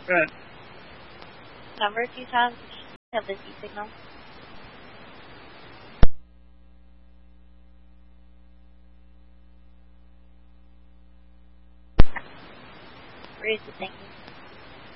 Good. Number 2 times have the Z signal. Raise the thank you.